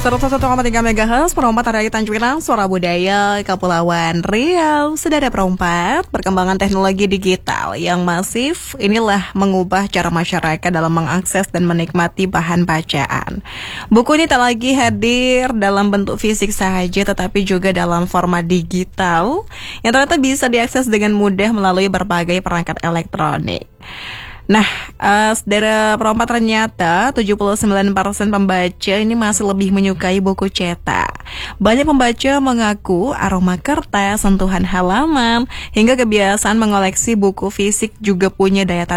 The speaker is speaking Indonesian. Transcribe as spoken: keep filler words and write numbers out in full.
seratus satu koma tiga megahertz, perompat dari Tanjung Suara Budaya, Kepulauan Riau. Sudah ada perompat, perkembangan teknologi digital yang masif inilah mengubah cara masyarakat dalam mengakses dan menikmati bahan bacaan. Buku ini tak lagi hadir dalam bentuk fisik saja, tetapi juga dalam format digital yang ternyata bisa diakses dengan mudah melalui berbagai perangkat elektronik. Nah, uh, saudara perompat, ternyata tujuh puluh sembilan persen pembaca ini masih lebih menyukai buku cetak. Banyak pembaca mengaku aroma kertas, sentuhan halaman, hingga kebiasaan mengoleksi buku fisik juga punya daya tarik